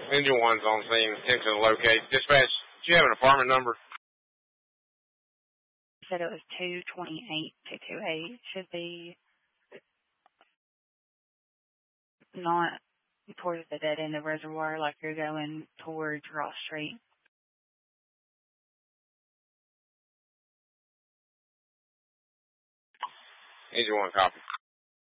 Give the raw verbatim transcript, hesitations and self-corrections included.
Engine one's on scene, attention to locate. Dispatch, do you have an apartment number? Said it was two twenty-eight two twenty-eight. Should be not towards the dead end of the reservoir like you're going towards Ross Street. Engine one, copy.